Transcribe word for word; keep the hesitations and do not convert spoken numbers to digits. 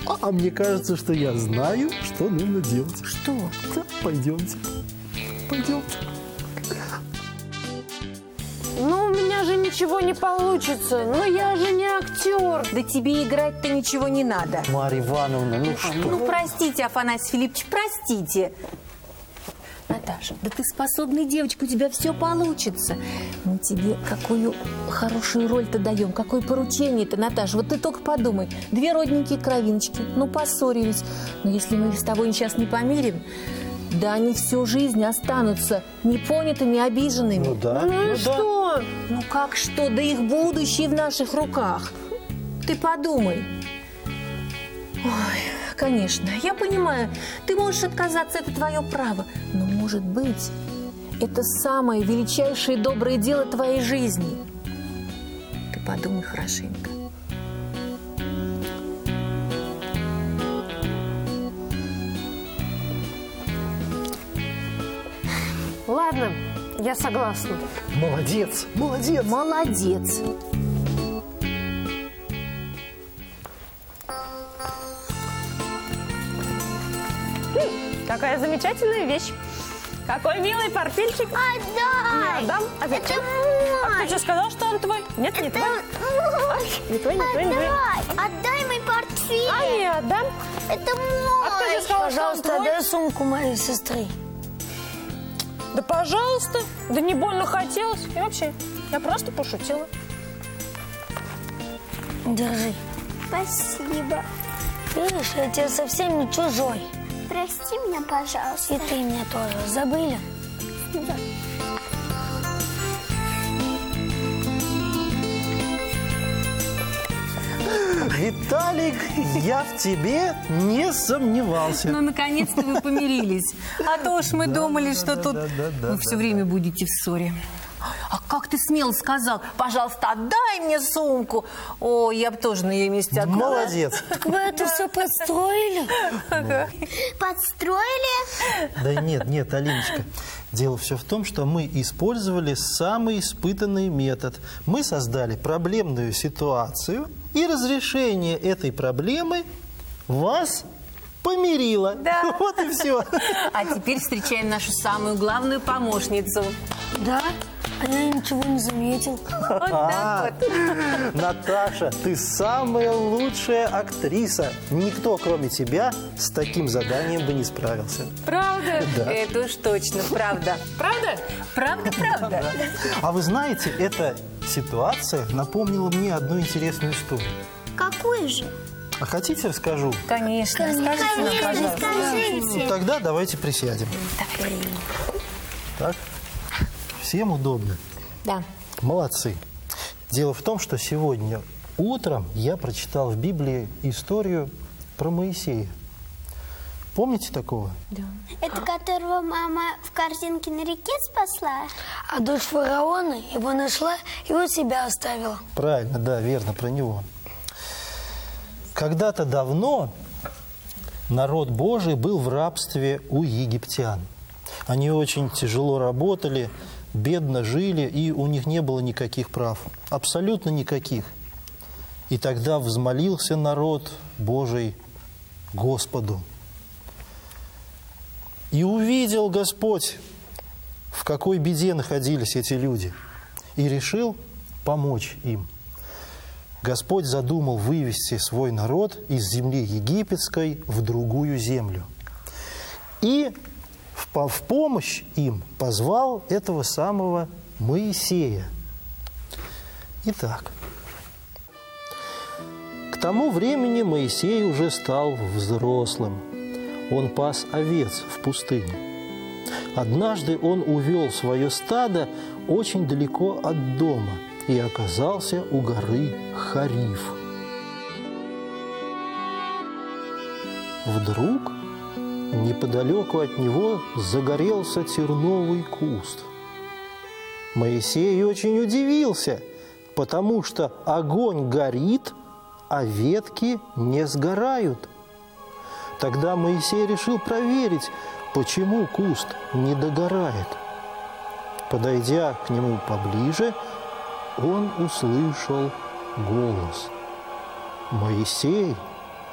А мне кажется, что я знаю, что нужно делать. Что? Да, пойдемте. Пойдемте. Ну, у меня же ничего не получится. Ну, я же не актер. Да тебе играть-то ничего не надо. Марья Ивановна, ну что? Ну, простите, Афанасий Филиппович, простите. Наташа, да ты способная девочка, у тебя все получится. Мы тебе какую хорошую роль-то даем, какое поручение-то, Наташа. Вот ты только подумай. Две родненькие кровиночки, ну, поссорились. Но если мы их с тобой сейчас не помирим, да они всю жизнь останутся непонятыми, обиженными. Ну да. Ну, и ну, что? Ну как что? Да их будущее в наших руках. Ты подумай. Ой, конечно, я понимаю, ты можешь отказаться, это твое право. Но, может быть, это самое величайшее доброе дело твоей жизни. Ты подумай хорошенько. Ладно, я согласна. да. Молодец, молодец. Молодец. Какая замечательная вещь. Какой милый портфельчик. Отдай! Не отдам. А зачем? Это А мой! ты что, сказал, что он твой? Нет, не Это твой. мой! Не твой, не твой, не твой. Отдай! Отдай мой портфель! А не отдам. Это мой! А кто тебе сказал, что он твой? отдай сумку моей сестры. Да пожалуйста. Да не больно хотелось. И вообще, я просто пошутила. Держи. Спасибо. Видишь, я тебе совсем не чужой. Прости меня, пожалуйста. И ты меня тоже. Забыли? Да. Виталик, я в тебе не сомневался. Ну, наконец-то вы помирились. А то уж мы думали, что да, тут да, да, да, вы все да, время будете в ссоре. А как ты смело сказал? Пожалуйста, отдай мне сумку. О, я бы тоже на ее месте отдала. Молодец. Так вы это все подстроили? Подстроили? Да нет, нет, Алиночка. Дело все в том, что мы использовали самый испытанный метод. Мы создали проблемную ситуацию, и разрешение этой проблемы вас помирило. Да. Вот и все. А теперь встречаем нашу самую главную помощницу. Да? А я ничего не заметил. Вот так вот. Наташа, ты самая лучшая актриса. Никто, кроме тебя, с таким заданием бы не справился. Правда? Да. Это уж точно, правда. Правда? Правда, правда. А вы знаете, эта ситуация напомнила мне одну интересную историю. Какую же? А хотите, расскажу? Конечно. Скажите нам, Конечно, пожалуйста. Ну, скажите. тогда давайте присядем. Так? Всем удобно? Да. Молодцы. Дело в том, что сегодня утром я прочитал в Библии историю про Моисея. Помните такого? Да. Это которого мама в корзинке на реке спасла? А дочь фараона его нашла и у себя оставила. Правильно, да, верно, про него. Когда-то давно народ Божий был в рабстве у египтян. Они очень тяжело работали, бедно жили, и у них не было никаких прав. Абсолютно никаких. И тогда взмолился народ Божий Господу. И увидел Господь, в какой беде находились эти люди, и решил помочь им. Господь задумал вывести свой народ из земли египетской в другую землю. И в, в помощь им позвал этого самого Моисея. Итак, к тому времени Моисей уже стал взрослым. Он пас овец в пустыне. Однажды он увел свое стадо очень далеко от дома и оказался у горы Хариф. Вдруг неподалеку от него загорелся терновый куст. Моисей очень удивился, потому что огонь горит, а ветки не сгорают. Тогда Моисей решил проверить, почему куст не догорает. Подойдя к нему поближе, он услышал голос: «Моисей,